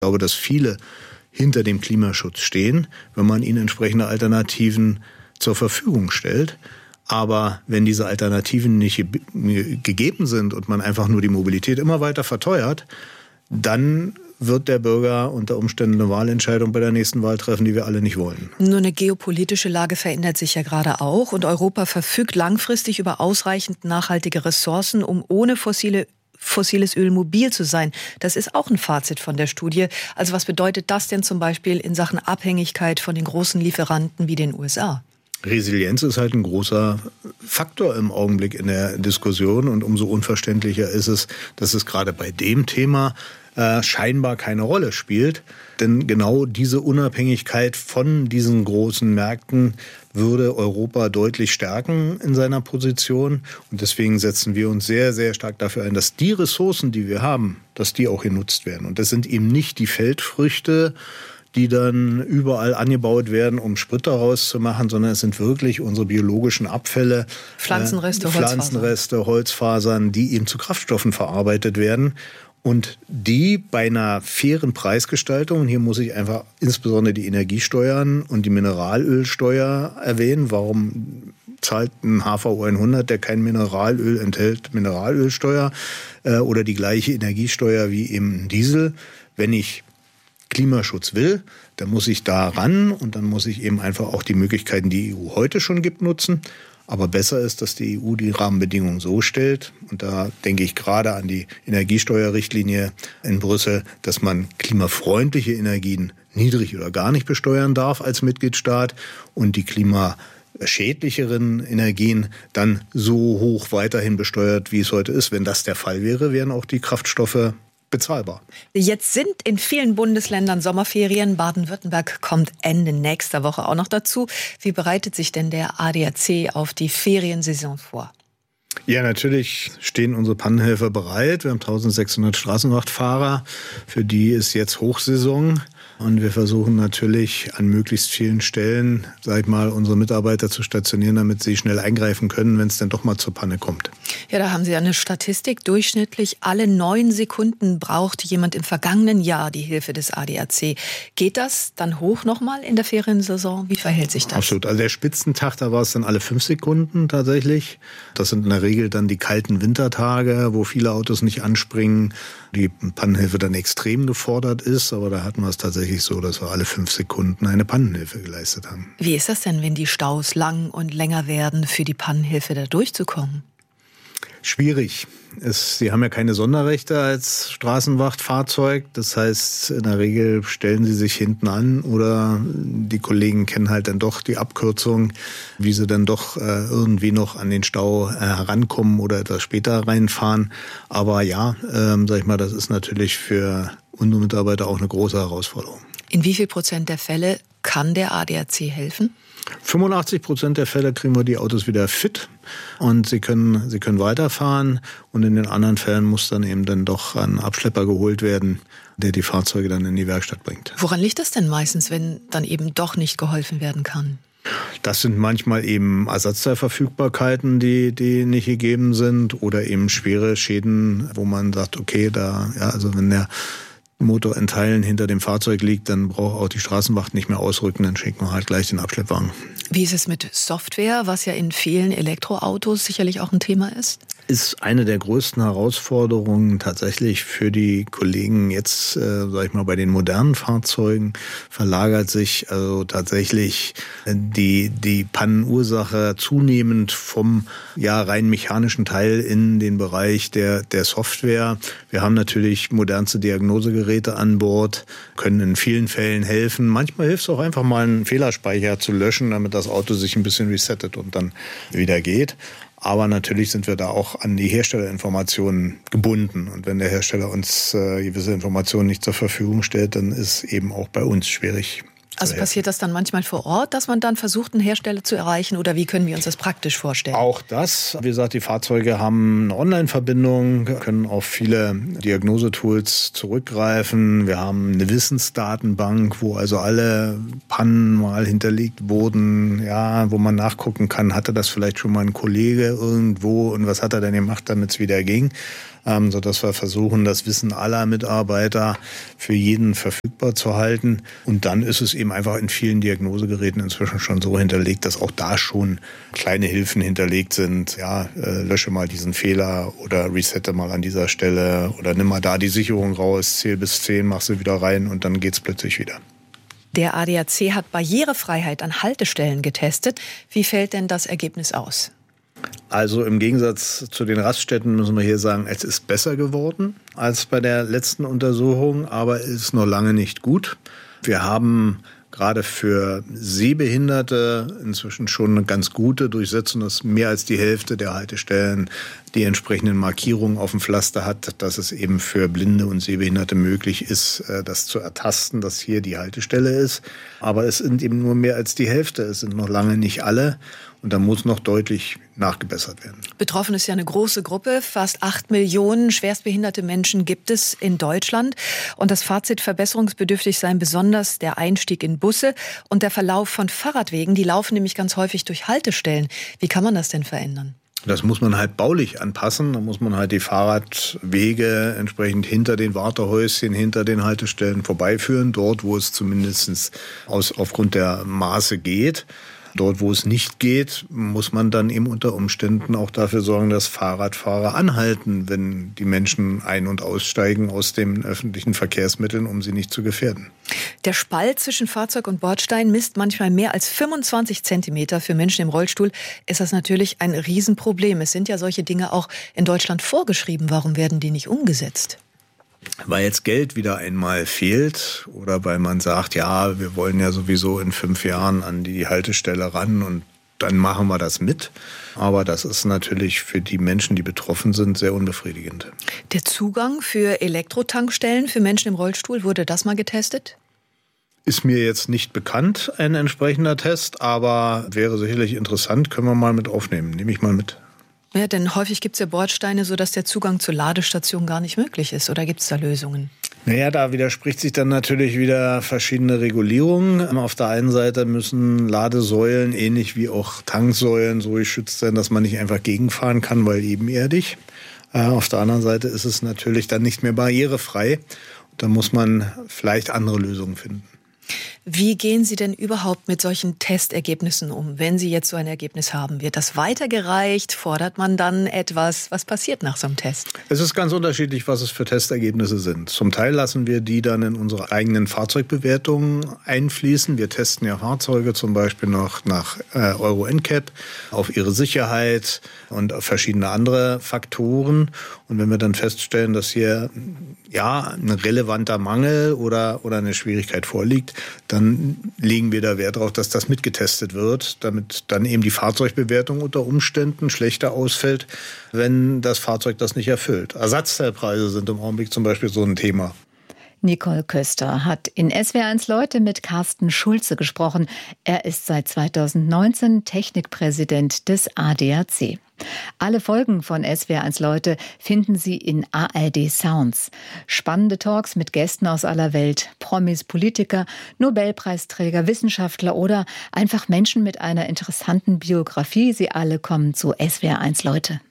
Ich glaube, dass viele hinter dem Klimaschutz stehen, wenn man ihnen entsprechende Alternativen zur Verfügung stellt. Aber wenn diese Alternativen nicht gegeben sind und man einfach nur die Mobilität immer weiter verteuert, dann wird der Bürger unter Umständen eine Wahlentscheidung bei der nächsten Wahl treffen, die wir alle nicht wollen. Nur eine geopolitische Lage verändert sich ja gerade auch. Und Europa verfügt langfristig über ausreichend nachhaltige Ressourcen, um ohne fossiles Öl mobil zu sein. Das ist auch ein Fazit von der Studie. Also was bedeutet das denn zum Beispiel in Sachen Abhängigkeit von den großen Lieferanten wie den USA? Resilienz ist halt ein großer Faktor im Augenblick in der Diskussion und umso unverständlicher ist es, dass es gerade bei dem Thema scheinbar keine Rolle spielt. Denn genau diese Unabhängigkeit von diesen großen Märkten würde Europa deutlich stärken in seiner Position. Und deswegen setzen wir uns sehr, sehr stark dafür ein, dass die Ressourcen, die wir haben, dass die auch genutzt werden. Und das sind eben nicht die Feldfrüchte, die dann überall angebaut werden, um Sprit daraus zu machen, sondern es sind wirklich unsere biologischen Abfälle, Pflanzenreste, Holzfasern, die eben zu Kraftstoffen verarbeitet werden. Und die bei einer fairen Preisgestaltung, und hier muss ich einfach insbesondere die Energiesteuern und die Mineralölsteuer erwähnen. Warum zahlt ein HVO 100, der kein Mineralöl enthält, Mineralölsteuer oder die gleiche Energiesteuer wie eben Diesel? Wenn ich Klimaschutz will, dann muss ich da ran und dann muss ich eben einfach auch die Möglichkeiten, die die EU heute schon gibt, nutzen. Aber besser ist, dass die EU die Rahmenbedingungen so stellt, und da denke ich gerade an die Energiesteuerrichtlinie in Brüssel, dass man klimafreundliche Energien niedrig oder gar nicht besteuern darf als Mitgliedstaat und die klimaschädlicheren Energien dann so hoch weiterhin besteuert, wie es heute ist. Wenn das der Fall wäre, wären auch die Kraftstoffe bezahlbar. Jetzt sind in vielen Bundesländern Sommerferien. Baden-Württemberg kommt Ende nächster Woche auch noch dazu. Wie bereitet sich denn der ADAC auf die Feriensaison vor? Ja, natürlich stehen unsere Pannenhelfer bereit. Wir haben 1600 Straßenwachtfahrer. Für die ist jetzt Hochsaison. Und wir versuchen natürlich an möglichst vielen Stellen, unsere Mitarbeiter zu stationieren, damit sie schnell eingreifen können, wenn es denn doch mal zur Panne kommt. Ja, da haben Sie eine Statistik. Durchschnittlich alle 9 Sekunden braucht jemand im vergangenen Jahr die Hilfe des ADAC. Geht das dann hoch nochmal in der Feriensaison? Wie verhält sich das? Absolut. Also der Spitzentag, da war es dann alle 5 Sekunden tatsächlich. Das sind in der Regel dann die kalten Wintertage, wo viele Autos nicht anspringen, die Pannenhilfe dann extrem gefordert ist. Aber da hatten wir es tatsächlich so, dass wir alle 5 Sekunden eine Pannenhilfe geleistet haben. Wie ist das denn, wenn die Staus lang und länger werden, für die Pannenhilfe da durchzukommen? Schwierig. Sie haben ja keine Sonderrechte als Straßenwachtfahrzeug. Das heißt, in der Regel stellen sie sich hinten an oder die Kollegen kennen halt dann doch die Abkürzung, wie sie dann doch irgendwie noch an den Stau herankommen oder etwas später reinfahren. Aber ja, das ist natürlich für unsere Mitarbeiter auch eine große Herausforderung. In wie viel Prozent der Fälle kann der ADAC helfen? 85% der Fälle kriegen wir die Autos wieder fit und sie können weiterfahren, und in den anderen Fällen muss dann eben dann doch ein Abschlepper geholt werden, der die Fahrzeuge dann in die Werkstatt bringt. Woran liegt das denn meistens, wenn dann eben doch nicht geholfen werden kann? Das sind manchmal eben Ersatzteilverfügbarkeiten, die nicht gegeben sind, oder eben schwere Schäden, wo man sagt, okay, wenn der Motor in Teilen hinter dem Fahrzeug liegt, dann braucht auch die Straßenwacht nicht mehr ausrücken, dann schicken wir halt gleich den Abschleppwagen. Wie ist es mit Software, was ja in vielen Elektroautos sicherlich auch ein Thema ist? Ist eine der größten Herausforderungen tatsächlich für die Kollegen jetzt, bei den modernen Fahrzeugen, verlagert sich also tatsächlich die Pannenursache zunehmend vom rein mechanischen Teil in den Bereich der Software. Wir haben natürlich modernste Diagnosegeräte an Bord, können in vielen Fällen helfen. Manchmal hilft es auch einfach mal, einen Fehlerspeicher zu löschen, damit das Auto sich ein bisschen resettet und dann wieder geht. Aber natürlich sind wir da auch an die Herstellerinformationen gebunden. Und wenn der Hersteller uns gewisse Informationen nicht zur Verfügung stellt, dann ist eben auch bei uns schwierig. Also passiert das dann manchmal vor Ort, dass man dann versucht, einen Hersteller zu erreichen? Oder wie können wir uns das praktisch vorstellen? Auch das. Wie gesagt, die Fahrzeuge haben eine Online-Verbindung, können auf viele Diagnosetools zurückgreifen. Wir haben eine Wissensdatenbank, wo also alle Pannen mal hinterlegt wurden, wo man nachgucken kann, hatte das vielleicht schon mal ein Kollege irgendwo und was hat er denn gemacht, damit es wieder ging. sodass wir versuchen, das Wissen aller Mitarbeiter für jeden verfügbar zu halten. Und dann ist es eben einfach in vielen Diagnosegeräten inzwischen schon so hinterlegt, dass auch da schon kleine Hilfen hinterlegt sind. Ja, lösche mal diesen Fehler oder resette mal an dieser Stelle oder nimm mal da die Sicherung raus, zähl bis 10, mach sie wieder rein und dann geht's plötzlich wieder. Der ADAC hat Barrierefreiheit an Haltestellen getestet. Wie fällt denn das Ergebnis aus? Also im Gegensatz zu den Raststätten müssen wir hier sagen, es ist besser geworden als bei der letzten Untersuchung, aber es ist noch lange nicht gut. Wir haben gerade für Sehbehinderte inzwischen schon eine ganz gute Durchsetzung, dass mehr als die Hälfte der Haltestellen die entsprechenden Markierungen auf dem Pflaster hat, dass es eben für Blinde und Sehbehinderte möglich ist, das zu ertasten, dass hier die Haltestelle ist. Aber es sind eben nur mehr als die Hälfte, es sind noch lange nicht alle. Und da muss noch deutlich nachgebessert werden. Betroffen ist ja eine große Gruppe. Fast 8 Millionen schwerstbehinderte Menschen gibt es in Deutschland. Und das Fazit: verbesserungsbedürftig seien besonders der Einstieg in Busse und der Verlauf von Fahrradwegen. Die laufen nämlich ganz häufig durch Haltestellen. Wie kann man das denn verändern? Das muss man halt baulich anpassen. Da muss man halt die Fahrradwege entsprechend hinter den Wartehäuschen, hinter den Haltestellen vorbeiführen. Dort, wo es zumindest aufgrund der Maße geht. Dort, wo es nicht geht, muss man dann eben unter Umständen auch dafür sorgen, dass Fahrradfahrer anhalten, wenn die Menschen ein- und aussteigen aus den öffentlichen Verkehrsmitteln, um sie nicht zu gefährden. Der Spalt zwischen Fahrzeug und Bordstein misst manchmal mehr als 25 Zentimeter. Für Menschen im Rollstuhl ist das natürlich ein Riesenproblem. Es sind ja solche Dinge auch in Deutschland vorgeschrieben. Warum werden die nicht umgesetzt? Weil jetzt Geld wieder einmal fehlt oder weil man sagt, ja, wir wollen ja sowieso in 5 Jahren an die Haltestelle ran und dann machen wir das mit. Aber das ist natürlich für die Menschen, die betroffen sind, sehr unbefriedigend. Der Zugang für Elektrotankstellen für Menschen im Rollstuhl, wurde das mal getestet? Ist mir jetzt nicht bekannt, ein entsprechender Test, aber wäre sicherlich interessant, können wir mal mit aufnehmen. Nehme ich mal mit. Ja, denn häufig gibt es ja Bordsteine, sodass der Zugang zur Ladestation gar nicht möglich ist. Oder gibt es da Lösungen? Naja, da widerspricht sich dann natürlich wieder verschiedene Regulierungen. Auf der einen Seite müssen Ladesäulen, ähnlich wie auch Tanksäulen, so geschützt sein, dass man nicht einfach gegenfahren kann, weil ebenerdig. Auf der anderen Seite ist es natürlich dann nicht mehr barrierefrei. Da muss man vielleicht andere Lösungen finden. Wie gehen Sie denn überhaupt mit solchen Testergebnissen um? Wenn Sie jetzt so ein Ergebnis haben, wird das weitergereicht? Fordert man dann etwas? Was passiert nach so einem Test? Es ist ganz unterschiedlich, was es für Testergebnisse sind. Zum Teil lassen wir die dann in unsere eigenen Fahrzeugbewertungen einfließen. Wir testen ja Fahrzeuge zum Beispiel noch nach Euro NCAP auf ihre Sicherheit und auf verschiedene andere Faktoren. Und wenn wir dann feststellen, dass hier ein relevanter Mangel oder eine Schwierigkeit vorliegt, dann legen wir da Wert darauf, dass das mitgetestet wird, damit dann eben die Fahrzeugbewertung unter Umständen schlechter ausfällt, wenn das Fahrzeug das nicht erfüllt. Ersatzteilpreise sind im Augenblick zum Beispiel so ein Thema. Nicole Köster hat in SWR1 Leute mit Carsten Schulze gesprochen. Er ist seit 2019 Technikpräsident des ADAC. Alle Folgen von SWR1 Leute finden Sie in ARD Sounds. Spannende Talks mit Gästen aus aller Welt, Promis, Politiker, Nobelpreisträger, Wissenschaftler oder einfach Menschen mit einer interessanten Biografie. Sie alle kommen zu SWR1 Leute.